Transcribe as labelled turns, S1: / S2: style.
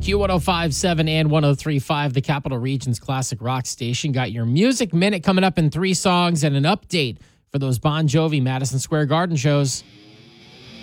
S1: Q1057 and 1035, the Capital Region's classic rock station. Got your Music Minute coming up in 3 songs and an update for those Bon Jovi Madison Square Garden shows.